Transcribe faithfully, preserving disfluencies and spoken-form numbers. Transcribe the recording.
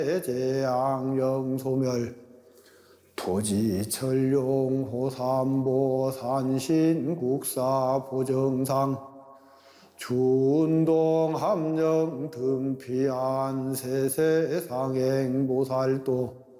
제양영 소멸 토지철룡 호삼보 산신 국사 보정상 준동 함령 등피안 세세상행 보살도